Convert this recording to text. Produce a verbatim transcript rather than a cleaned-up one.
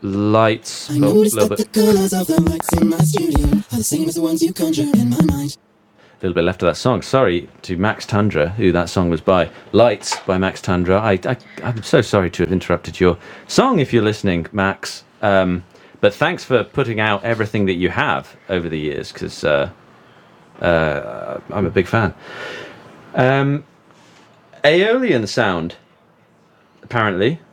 Lights. I Oh, noticed little that bit, the colors of the lights in my studio are the same as the ones you conjure in my mind. little bit left of that song. Sorry to Max Tundra, who that song was by. Lights by Max Tundra. I, I, I'm so sorry to have interrupted your song if you're listening, Max. Um, but thanks for putting out everything that you have over the years, because uh, uh, I'm a big fan. Um, Aeolian sound, apparently.